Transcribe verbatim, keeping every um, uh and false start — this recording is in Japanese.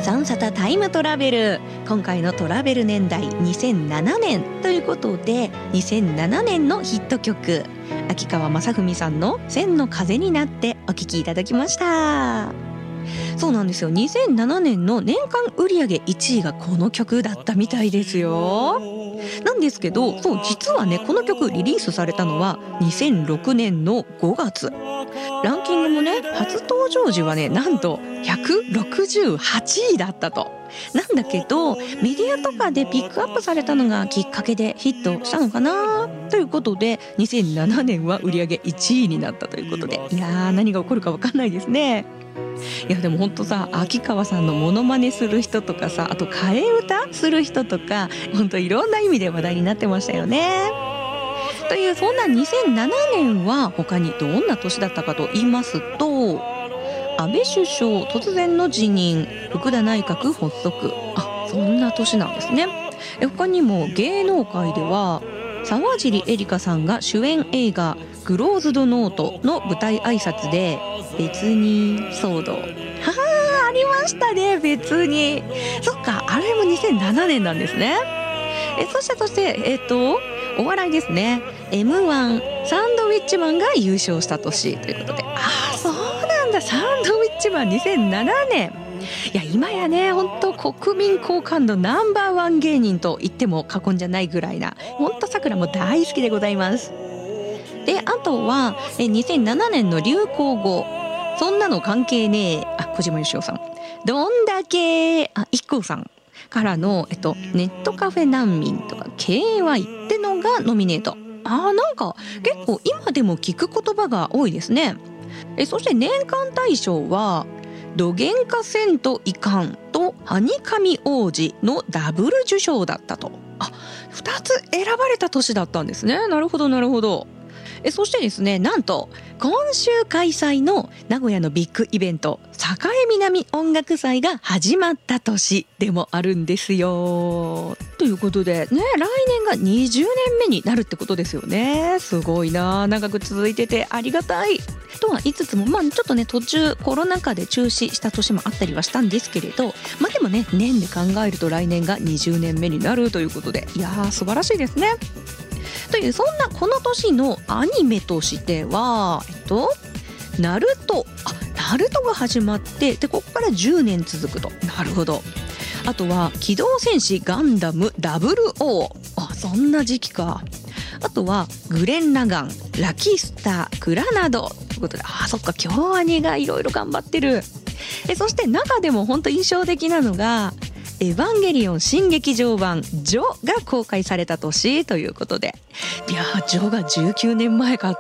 サンサタタイムトラベル。今回のトラベル年代にせんななねんということで、にせんななねんのヒット曲、秋川雅史さんの千の風になってお聴きいただきました。そうなんですよ、にせんななねんの年間売上いちいがこの曲だったみたいですよ。なんですけど、そう実はね、この曲リリースされたのはにせんろくねんのごがつ。ランキングもね、初登場時はね、なんとひゃくろくじゅうはちいだったと。なんだけどメディアとかでピックアップされたのがきっかけでヒットしたのかなということで、にせんななねんは売り上げいちいになったということで、いやー、何が起こるか分かんないですね。いやでもほんとさ、秋川さんのモノマネする人とかさ、あと替え歌する人とか、ほんといろんな意味で話題になってましたよね。というそんなにせんななねんは他にどんな年だったかと言いますと、安倍首相突然の辞任、福田内閣発足、あ、そんな年なんですね。え他にも芸能界では沢尻エリカさんが主演映画クローズドノートの舞台挨拶で別に騒動、ははー、ありましたね、別に。そっか、あれもにせんななねんなんですね。えそしてそしてえっとお笑いですね、 エムワン サンドウィッチマンが優勝した年ということで、ああそうなんだ、サンドウィッチマンにせんななねん。いや今やね、本当国民好感度ナンバーワン芸人と言っても過言じゃないぐらいな、本当さくらも大好きでございます。であとはえにせんななねんの流行語、そんなの関係ねえ、あ、小島よしおさん、どんだけ、あ、いっこうさんからの、えっと、ネットカフェ難民とか ケーワイ ってのがノミネート。あー、なんか結構今でも聞く言葉が多いですね。えそして年間大賞はどげんかせんといかんとはにかみ王子のダブル受賞だったと。あ、ふたつ選ばれた年だったんですね。なるほどなるほど。えそしてですね、なんと今週開催の名古屋のビッグイベント、栄南音楽祭が始まった年でもあるんですよ。ということでね、来年がにじゅうねんめになるってことですよね。すごいな、長く続いててありがたいとは言いつつも、まあちょっとね途中コロナ禍で中止した年もあったりはしたんですけれど、まあでもね、年で考えると来年がにじゅうねんめになるということで、いやー素晴らしいですね。というそんなこの年のアニメとしては、えっとナルト、あ、ナルトが始まって、でここからじゅうねん続くと。なるほど。あとは機動戦士ガンダム ダブルオー、 あ、そんな時期か。あとはグレン・ラガン、ラキスター、クラナドということで、あ、そっか、京アニがいろいろ頑張ってる。えそして中でも本当印象的なのがエヴァンゲリオン新劇場版ジョが公開された年ということで、いやー、ジョがじゅうきゅうねんまえか